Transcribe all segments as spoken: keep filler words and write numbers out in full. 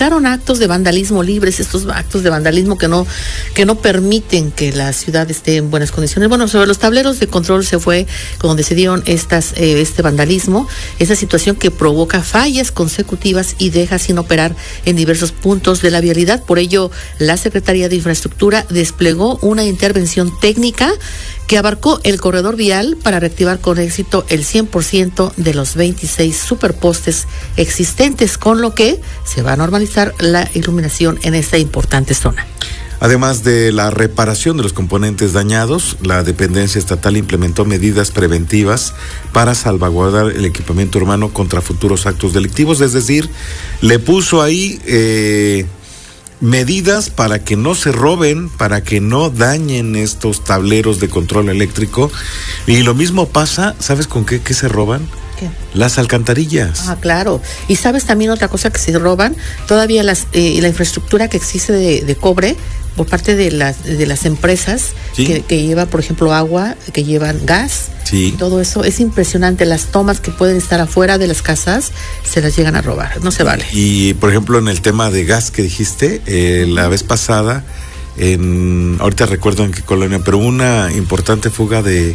registraron actos de vandalismo libres, estos actos de vandalismo que no, que no permiten que la ciudad esté en buenas condiciones. Bueno, sobre los tableros de control se fue donde se dieron estas, eh, este vandalismo, esa situación que provoca fallas consecutivas y deja sin operar en diversos puntos de la vialidad. Por ello, la Secretaría de Infraestructura desplegó una intervención técnica que abarcó el corredor vial para reactivar con éxito el cien por ciento de los veintiséis superpostes existentes, con lo que se va a normalizar la iluminación en esta importante zona. Además de la reparación de los componentes dañados, la dependencia estatal implementó medidas preventivas para salvaguardar el equipamiento urbano contra futuros actos delictivos, es decir, le puso ahí eh, medidas para que no se roben, para que no dañen estos tableros de control eléctrico. Y lo mismo pasa, ¿sabes con qué, qué se roban? ¿Qué? Las alcantarillas. Ah, claro. Y sabes también otra cosa que se roban, todavía las eh, la infraestructura que existe de, de cobre por parte de las de las empresas, ¿sí?, que, que llevan, por ejemplo, agua, que llevan gas. Sí. Todo eso es impresionante. Las tomas que pueden estar afuera de las casas se las llegan a robar. No se vale. Y, por ejemplo, en el tema de gas que dijiste, eh, la vez pasada, en ahorita recuerdo en qué colonia, pero una importante fuga de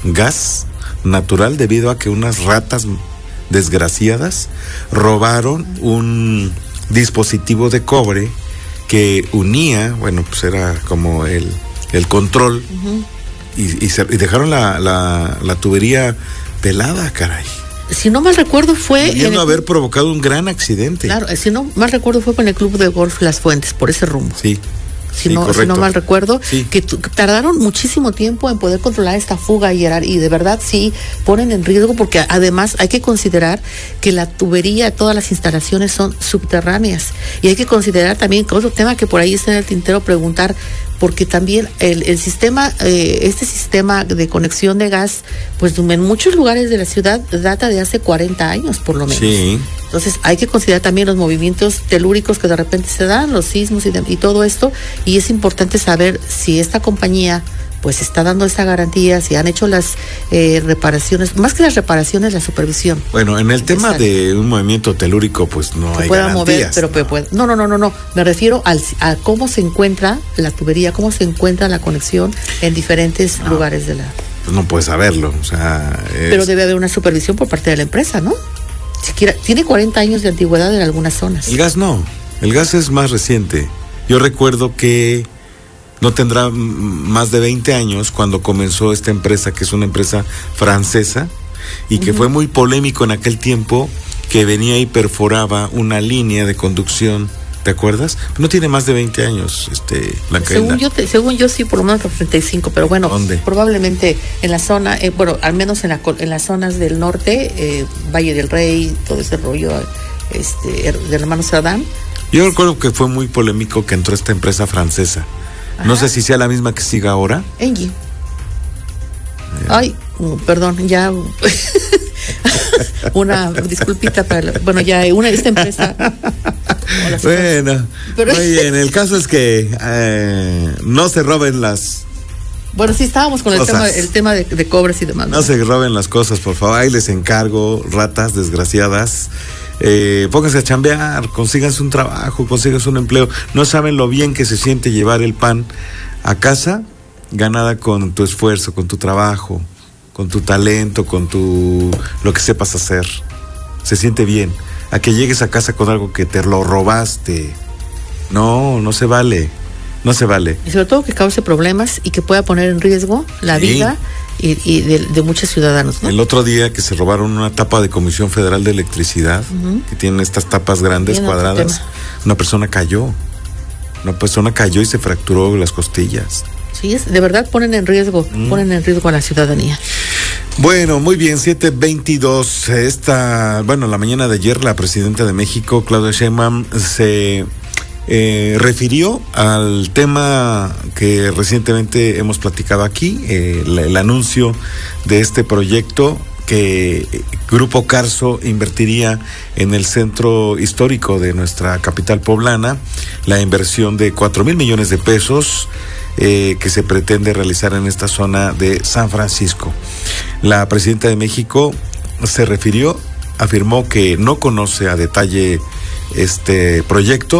gas natural debido a que unas ratas desgraciadas robaron un dispositivo de cobre que unía, bueno, pues era como el, el control, uh-huh. y, y, se, y dejaron la, la, la tubería pelada, caray. Si no mal recuerdo fue... Pudiendo haber provocado un gran accidente. Claro, si no mal recuerdo fue con el club de golf Las Fuentes, por ese rumbo. Sí. Si, sí, no, si no mal recuerdo, sí. que t- tardaron muchísimo tiempo en poder controlar esta fuga y, y de verdad sí ponen en riesgo, porque además hay que considerar que la tubería, todas las instalaciones son subterráneas, y hay que considerar también que otro tema que por ahí está en el tintero, preguntar, porque también el, el sistema, eh, este sistema de conexión de gas, pues en muchos lugares de la ciudad data de hace cuarenta años por lo menos. Sí. Entonces hay que considerar también los movimientos telúricos que de repente se dan, los sismos y, de, y todo esto, y es importante saber si esta compañía pues está dando esta garantía, si han hecho las eh, reparaciones, más que las reparaciones, la supervisión. Bueno, en el tema de un movimiento telúrico, pues no que hay pueda garantías. Mover, pero ¿no? Puede, no, no, no, no, no, me refiero al, a cómo se encuentra la tubería, cómo se encuentra la conexión en diferentes no, lugares de la... Pues no puedes saberlo, o sea... Es... Pero debe haber una supervisión por parte de la empresa, ¿no? Siquiera, tiene cuarenta años de antigüedad en algunas zonas. El gas no, el gas es más reciente. Yo recuerdo que no tendrá más de veinte años cuando comenzó esta empresa, que es una empresa francesa, y que uh-huh. fue muy polémico en aquel tiempo, que venía y perforaba una línea de conducción, ¿te acuerdas? No tiene más de veinte años, este, Blanca según yo, te, según yo sí, por lo menos treinta y cinco, pero bueno, ¿dónde? Probablemente en la zona, eh, bueno, al menos en, la, en las zonas del norte, eh, Valle del Rey, todo ese rollo, este, del hermano Saddam. Yo recuerdo que fue muy polémico que entró esta empresa francesa. Ajá. No sé si sea la misma que siga ahora. Engie. Ay, uh, perdón, ya una disculpita para la, bueno, ya una esta empresa. Hola, bueno, pero... muy bien, el caso es que eh, no se roben las... Bueno, sí, estábamos con el tema, el tema de, de cobres y demás. No, no se roben las cosas, por favor. Ahí les encargo, ratas desgraciadas. Eh, pónganse a chambear, consíganse un trabajo, consíganse un empleo. No saben lo bien que se siente llevar el pan a casa, ganada con tu esfuerzo, con tu trabajo, con tu talento, con tu lo que sepas hacer. Se siente bien. A que llegues a casa con algo que te lo robaste. No, no se vale. No se vale. Y sobre todo que cause problemas y que pueda poner en riesgo la sí. vida y, y de, de muchos ciudadanos, ¿no? El otro día que se robaron una tapa de Comisión Federal de Electricidad, uh-huh. que tienen estas tapas grandes, bien, cuadradas, una persona cayó. Una persona cayó y se fracturó las costillas. Sí, es, de verdad ponen en riesgo, mm. ponen en riesgo a la ciudadanía. Bueno, muy bien, siete veintidós. Esta, bueno, la mañana de ayer la presidenta de México, Claudia Sheinbaum, se eh, refirió al tema que recientemente hemos platicado aquí, eh, el, el anuncio de este proyecto que Grupo Carso invertiría en el centro histórico de nuestra capital poblana, la inversión de cuatro mil millones de pesos eh, que se pretende realizar en esta zona de San Francisco. La presidenta de México se refirió, afirmó que no conoce a detalle este proyecto,